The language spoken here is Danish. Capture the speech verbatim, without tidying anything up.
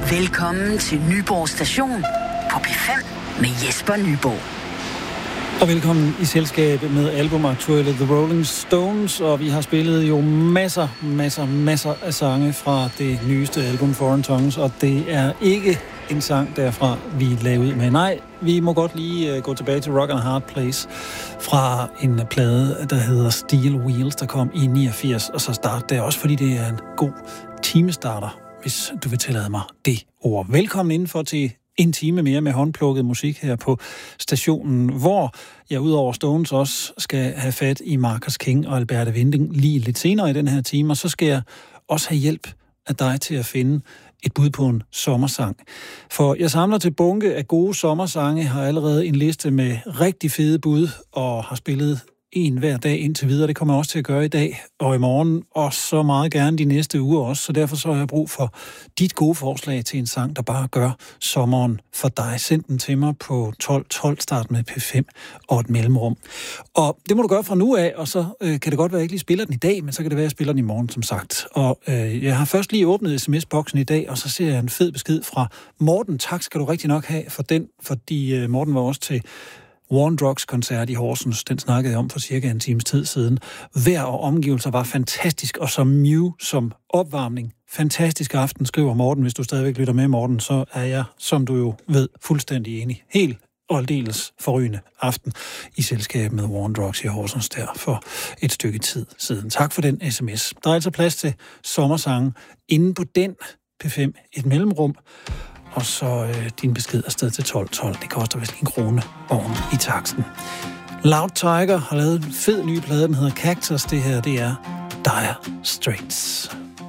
Velkommen til Nyborg Station på P fem med Jesper Nyborg. Og velkommen i selskabet med albumaktuelle The Rolling Stones, og vi har spillet jo masser, masser, masser af sange fra det nyeste album Foreign Tongues, og det er ikke en sang derfra, vi lavede ud med. Nej, vi må godt lige uh, gå tilbage til Rock and a Hard Place fra en plade, der hedder Steel Wheels, der kom i niogfirs, og så start der også, fordi det er en god timestarter, hvis du vil tillade mig det ord. Velkommen indenfor til en time mere med håndplukket musik her på stationen, hvor jeg udover Stones også skal have fat i Marcus King og Alberte Winding lige lidt senere i den her time, og så skal jeg også have hjælp af dig til at finde et bud på en sommersang. For jeg samler til bunke af gode sommersange, har allerede en liste med rigtig fede bud, og har spillet en hver dag indtil videre. Det kommer jeg også til at gøre i dag og i morgen, og så meget gerne de næste uger også. Så derfor så har jeg brug for dit gode forslag til en sang, der bare gør sommeren for dig. Send den til mig på tolv tolv, start med P fem og et mellemrum. Og det må du gøre fra nu af, og så øh, kan det godt være, at jeg ikke lige spiller den i dag, men så kan det være, at jeg spiller den i morgen, som sagt. Og øh, jeg har først lige åbnet sms-boksen i dag, og så ser jeg en fed besked fra Morten. Tak skal du rigtig nok have for den, fordi øh, Morten var også til War on Drugs-koncert i Horsens, den snakkede jeg om for cirka en times tid siden. Vejr og omgivelser var fantastisk, og som Mew som opvarmning. Fantastisk aften, skriver Morten. Hvis du stadigvæk lytter med, Morten, så er jeg, som du jo ved, fuldstændig enig. Helt og aldeles forrygende aften i selskab med War on Drugs i Horsens der for et stykke tid siden. Tak for den sms. Der er altså plads til sommersange inde på den P fem, et mellemrum. Og så øh, din besked afsted til tolv tolv. Det koster vist en krone oven i taksten. Loud Tiger har lavet en fed ny plade, den hedder Cactus. Det her, det er Dire Straits.